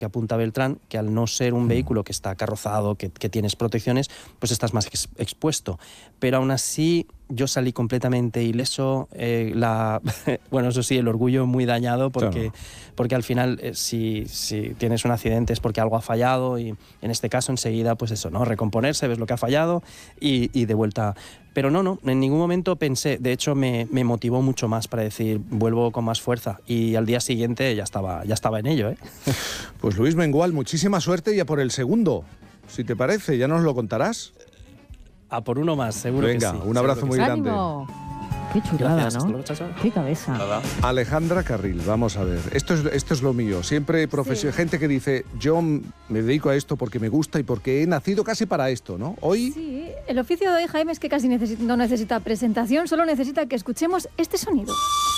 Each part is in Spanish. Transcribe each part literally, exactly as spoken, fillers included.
que apunta Beltrán, que al no ser un vehículo que está carrozado, que, que tienes protecciones, pues estás más ex- expuesto. Pero aún así yo salí completamente ileso, eh, la bueno, eso sí, el orgullo muy dañado, porque, claro. porque al final eh, si, si tienes un accidente es porque algo ha fallado, y en este caso enseguida pues eso, ¿no? Recomponerse, ves lo que ha fallado y, y de vuelta. Pero no, no, en ningún momento pensé, de hecho me, me motivó mucho más para decir, vuelvo con más fuerza, y al día siguiente ya estaba, ya estaba en ello, ¿eh? Pues Luis Mengual, muchísima suerte y a por el segundo, si te parece, ya nos lo contarás. A por uno más, seguro. Venga, que sí. un abrazo muy grande. ¡Ánimo! Qué chulada, Gracias, ¿no? luego, chao, chao. Qué cabeza. Nada. Alejandra Carril, vamos a ver. Esto es, esto es lo mío. Siempre profesión, sí. Gente que dice, yo me dedico a esto porque me gusta y porque he nacido casi para esto, ¿no? Hoy... Sí, el oficio de hoy, Jaime, es que casi necesita, no necesita presentación, solo necesita que escuchemos este sonido.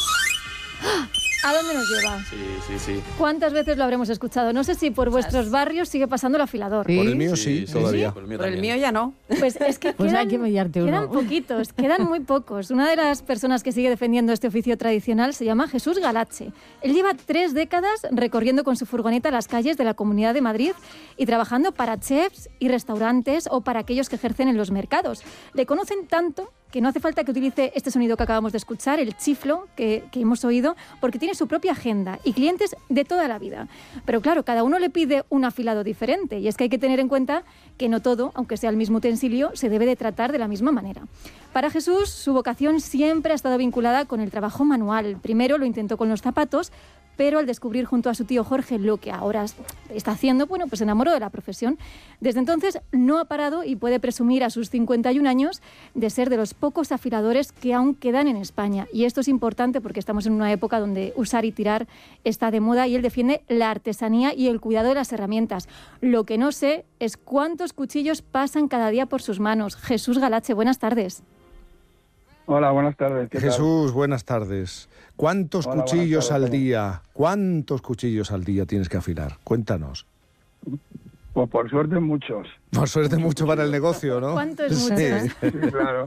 ¿A dónde nos lleva? Sí, sí, sí. ¿Cuántas veces lo habremos escuchado? No sé si por vuestros barrios sigue pasando el afilador. ¿Sí? Por el mío sí, sí, sí todavía. Sí, por el mío, por el mío ya no. Pues es que pues quedan, hay que mediarte uno. Quedan poquitos, quedan muy pocos. Una de las personas que sigue defendiendo este oficio tradicional se llama Jesús Galache. Él lleva tres décadas recorriendo con su furgoneta las calles de la Comunidad de Madrid y trabajando para chefs y restaurantes o para aquellos que ejercen en los mercados. Le conocen tanto que no hace falta que utilice este sonido que acabamos de escuchar, el chiflo que, que hemos oído, porque tiene su propia agenda y clientes de toda la vida. Pero claro, cada uno le pide un afilado diferente, y es que hay que tener en cuenta que no todo, aunque sea el mismo utensilio, se debe de tratar de la misma manera. Para Jesús, su vocación siempre ha estado vinculada con el trabajo manual. Primero lo intentó con los zapatos, pero al descubrir junto a su tío Jorge lo que ahora está haciendo, bueno, pues se enamoró de la profesión. Desde entonces no ha parado y puede presumir a sus cincuenta y un años de ser de los pocos afiladores que aún quedan en España. Y esto es importante porque estamos en una época donde usar y tirar está de moda, y él defiende la artesanía y el cuidado de las herramientas. Lo que no sé es cuántos cuchillos pasan cada día por sus manos. Jesús Galache, buenas tardes. Hola, buenas tardes. ¿Qué Jesús, tal? Buenas tardes. ¿Cuántos Hola, cuchillos tardes, al día? ¿Cuántos cuchillos al día tienes que afilar? Cuéntanos. Pues por suerte muchos. Por suerte mucho para el negocio, ¿no? ¿Cuánto es mucho? Sí. Sí, claro.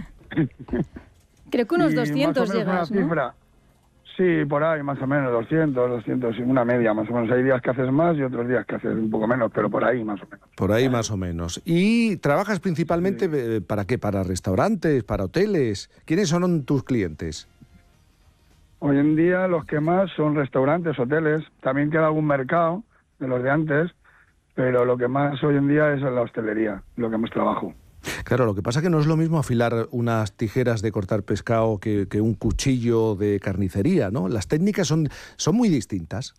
Creo que unos Y doscientos más o menos llegas, una ¿no? cifra. Sí, por ahí, más o menos, doscientos, doscientos, una media, más o menos. Hay días que haces más y otros días que haces un poco menos, pero por ahí, más o menos. Por ahí más o menos. ¿Y trabajas principalmente Sí. eh, para qué? ¿Para restaurantes? ¿Para hoteles? ¿Quiénes son tus clientes? Hoy en día los que más son restaurantes, hoteles. También queda algún mercado de los de antes, pero lo que más hoy en día es la hostelería, lo que más trabajo. Claro, lo que pasa es que no es lo mismo afilar unas tijeras de cortar pescado que, que un cuchillo de carnicería, ¿no? Las técnicas son, son muy distintas.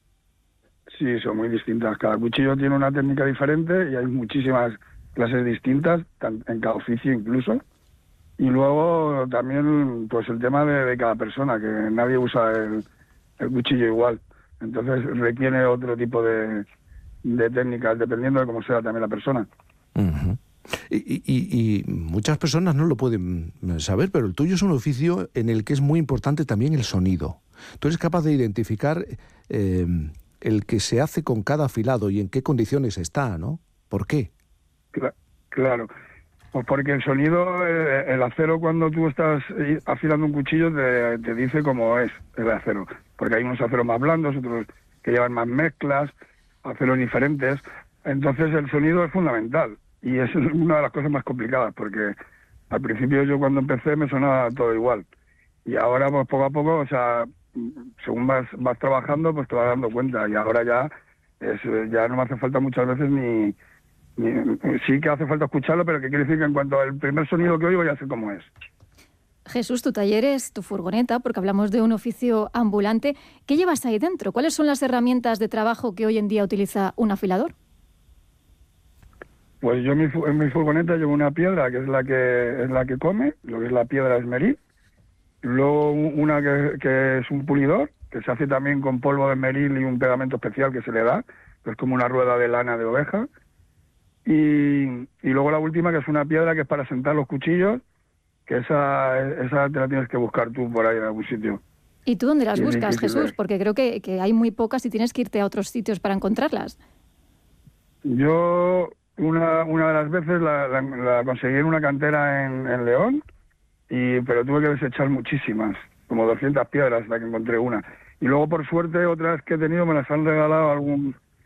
Sí, son muy distintas. Cada cuchillo tiene una técnica diferente y hay muchísimas clases distintas, tan- en cada oficio incluso. Y luego también pues el tema de, de cada persona, que nadie usa el, el cuchillo igual. Entonces requiere otro tipo de, de técnicas, dependiendo de cómo sea también la persona. Uh-huh. Y, y- y muchas personas no lo pueden saber, pero el tuyo es un oficio en el que es muy importante también el sonido. Tú eres capaz de identificar eh, el que se hace con cada afilado y en qué condiciones está, ¿no? ¿Por qué? Cla- Claro, pues porque el sonido, eh, el acero cuando tú estás eh, afilando un cuchillo te, te dice cómo es el acero, porque hay unos aceros más blandos, otros que llevan más mezclas, aceros diferentes. Entonces el sonido es fundamental y es una de las cosas más complicadas, porque al principio yo cuando empecé me sonaba todo igual y ahora pues poco a poco, o sea, según vas, vas trabajando pues te vas dando cuenta, y ahora ya es, ya no me hace falta muchas veces ni, ni sí que hace falta escucharlo, pero que quiere decir que en cuanto al primer sonido que oigo ya sé cómo es. Jesús, tu taller es tu furgoneta, porque hablamos de un oficio ambulante. ¿Qué llevas ahí dentro? ¿Cuáles son las herramientas de trabajo que hoy en día utiliza un afilador? Pues yo en mi, fu- en mi furgoneta llevo una piedra que es la que es la que come, lo que es la piedra esmeril. Luego u- una que, que es un pulidor, que se hace también con polvo de esmeril y un pegamento especial que se le da, que es como una rueda de lana de oveja. Y, y luego la última, que es una piedra que es para sentar los cuchillos, que esa, esa te la tienes que buscar tú por ahí en algún sitio. ¿Y tú dónde las Sí, buscas, difícil Jesús? es. Porque creo que, que hay muy pocas y tienes que irte a otros sitios para encontrarlas. Yo una, una de las veces la, la, la conseguí en una cantera en, en León, y pero tuve que desechar muchísimas, como doscientas piedras hasta que encontré una. Y luego, por suerte, otras que he tenido me las han regalado algún